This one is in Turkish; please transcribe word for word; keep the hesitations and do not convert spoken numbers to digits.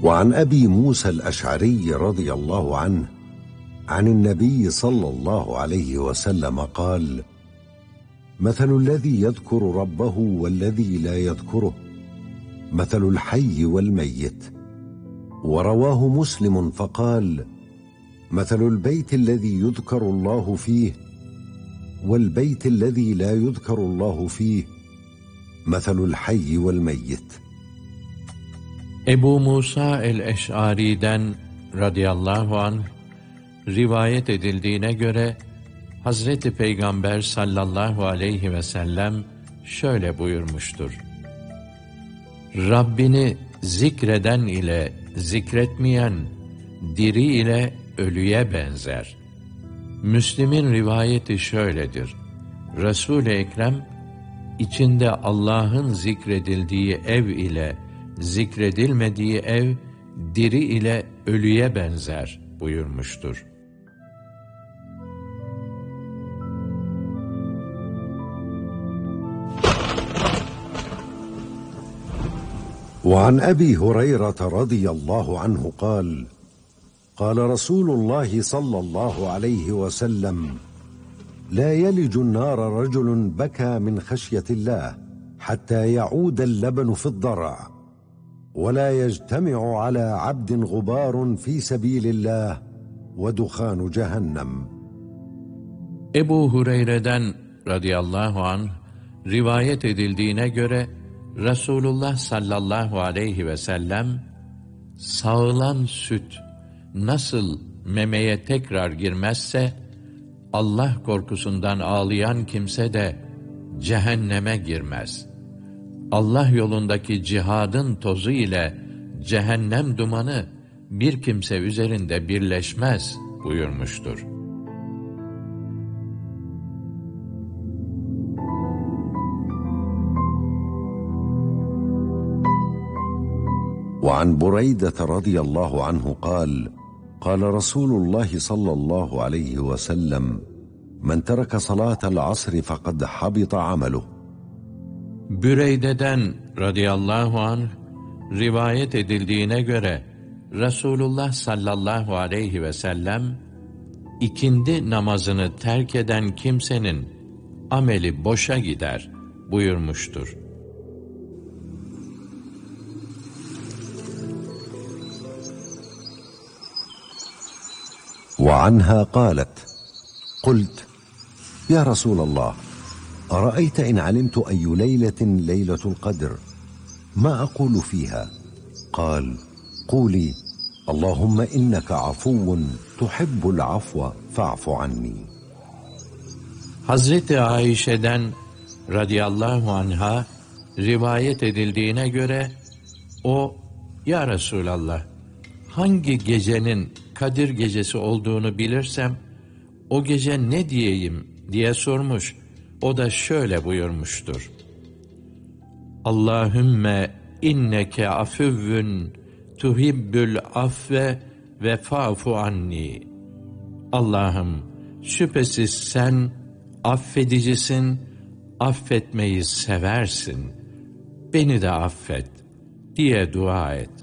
وعن أبي موسى الأشعري رضي الله عنه عن النبي صلى الله عليه وسلم قال: مثل الذي يذكر ربه والذي لا يذكره مثل الحي والميت. ورواه مسلم فقال: مثل البيت الذي يذكر الله فيه والبيت الذي لا يذكر الله فيه مثل الحي والميت. Ebu Musa el-Eş'ari'den radıyallahu anh rivayet edildiğine göre Hazreti Peygamber sallallahu aleyhi ve sellem şöyle buyurmuştur: Rabbini zikreden ile zikretmeyen diri ile ölüye benzer. Müslim'in rivayeti şöyledir: Resul-i Ekrem içinde Allah'ın zikredildiği ev ile zikredilmediği ev diri ile ölüye benzer buyurmuştur. وعن أبي هريرة رضي الله عنه قال: قال رسول الله صلى الله عليه وسلم: لا يلج النار رجل بكى من خشية الله حتى يعود اللبن في الضرع، ولا يجتمع على عبد غبار في سبيل الله ودخان جهنم. Ebu Hureyre'den radıyallahu anh rivayet edildiğine göre Resulullah sallallahu aleyhi ve sellem, sağılan süt nasıl memeye tekrar girmezse, Allah korkusundan ağlayan kimse de cehenneme girmez. Allah yolundaki cihadın tozu ile cehennem dumanı bir kimse üzerinde birleşmez buyurmuştur. وعن بريدة رضي الله عنه قال: قال رسول الله صلى الله عليه وسلم: من ترك صلاة العصر فقد حبط عمله. Büreyde'den radıyallahu anh rivayet edildiğine göre Resulullah sallallahu aleyhi ve sellem, ikindi namazını terk eden kimsenin ameli boşa gider buyurmuştur. وعنها قالت: قلت: يا رسول الله، أرأيت إن علمت أي ليلة ليلة القدر ما أقول فيها؟ قال: قولي: اللهم إنك عفو تحب العفو فاعف عني. Hazreti Ayşe'den radıyallahu anha rivayet edildiğine göre o, ya Resulallah, hangi gecenin Kadir gecesi olduğunu bilirsem o gece ne diyeyim diye sormuş. O da şöyle buyurmuştur: Allahümme inneke afüvvün tuhibbül afve ve fa'fu anni. Allah'ım, şüphesiz sen affedicisin, affetmeyi seversin. Beni de affet diye dua et.